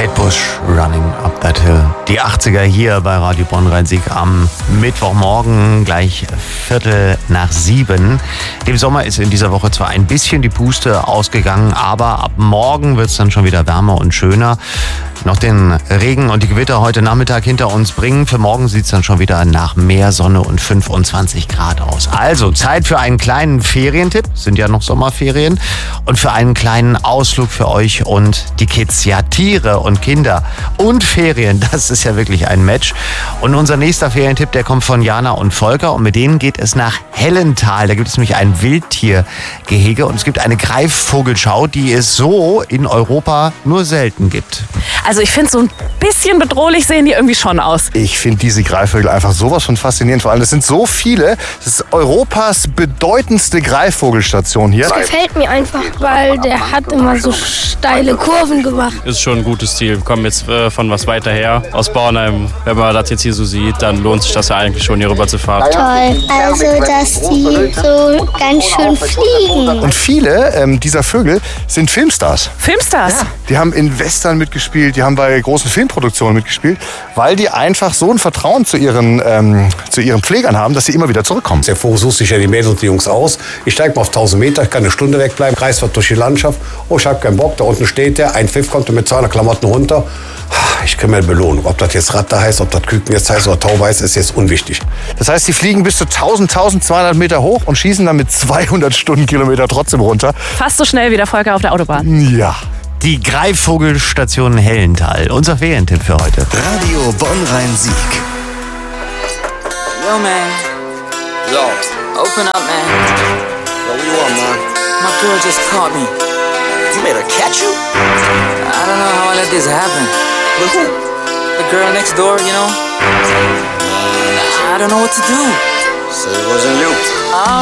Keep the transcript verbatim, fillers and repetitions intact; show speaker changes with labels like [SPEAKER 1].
[SPEAKER 1] Kate Bush, Running Up That Hill. Die achtziger hier bei Radio Bonn-Rhein-Sieg am Mittwochmorgen, gleich Viertel nach sieben. Dem Sommer ist in dieser Woche zwar ein bisschen die Puste ausgegangen, aber ab morgen wird es dann schon wieder wärmer und schöner. Noch den Regen und die Gewitter heute Nachmittag hinter uns bringen. Für morgen sieht es dann schon wieder nach mehr Sonne und fünfundzwanzig Grad aus. Also Zeit für einen kleinen Ferientipp, sind ja noch Sommerferien, und für einen kleinen Ausflug für euch und die Kids. Ja, Tiere und Kinder und Ferien, das ist ja wirklich ein Match. Und unser nächster Ferientipp, der kommt von Jana und Volker, und mit denen geht es nach Hellental. Da gibt es nämlich ein Wildtiergehege und es gibt eine Greifvogelschau, die es so in Europa nur selten gibt.
[SPEAKER 2] Also ich finde, so ein bisschen bedrohlich sehen die irgendwie schon aus.
[SPEAKER 3] Ich finde diese Greifvögel einfach sowas von faszinierend. Vor allem, das sind so viele. Das ist Europas bedeutendste Greifvogelstation hier.
[SPEAKER 4] Das gefällt mir einfach, weil der hat immer so steile Kurven gemacht.
[SPEAKER 5] Ist schon ein gutes Ziel. Wir kommen jetzt äh, von was weiter her, aus Bornheim. Wenn man das jetzt hier so sieht, dann lohnt sich das ja eigentlich schon, hier rüber zu fahren.
[SPEAKER 6] Toll, also dass die so ganz schön fliegen.
[SPEAKER 3] Und viele ähm, dieser Vögel sind Filmstars.
[SPEAKER 2] Filmstars?
[SPEAKER 3] Ja. Die haben in Western mitgespielt, die haben bei großen Filmproduktionen mitgespielt, weil die einfach so ein Vertrauen zu ihren, ähm, zu ihren Pflegern haben, dass sie immer wieder zurückkommen.
[SPEAKER 7] Der Vogel sucht sich ja die Mädels und die Jungs aus. Ich steige mal auf tausend Meter, ich kann eine Stunde wegbleiben, kreisfahrt durch die Landschaft. Oh, ich habe keinen Bock, da unten steht der, ein Pfiff kommt mit zweihundert Klamotten runter. Ich kriege mir eine Belohnung. Ob das jetzt Ratte heißt, ob das Küken jetzt heißt oder Taube heißt, ist jetzt unwichtig.
[SPEAKER 3] Das heißt, sie fliegen bis zu tausend, tausendzweihundert Meter hoch und schießen dann mit zweihundert Stundenkilometer trotzdem runter.
[SPEAKER 2] Fast so schnell wie der Volker auf der Autobahn.
[SPEAKER 3] Ja.
[SPEAKER 1] Die Greifvogelstation Hellental, unser Ferientipp für heute.
[SPEAKER 8] Radio Bonn-Rhein-Sieg.
[SPEAKER 9] Yo, man. Yo. Open up, man.
[SPEAKER 10] Yo, what you want, man?
[SPEAKER 9] My girl just caught me.
[SPEAKER 10] You made her catch you?
[SPEAKER 9] I don't know how I let this happen.
[SPEAKER 10] With who?
[SPEAKER 9] The girl next door, you know? I don't know what to do.
[SPEAKER 10] So it wasn't you.
[SPEAKER 9] Uh,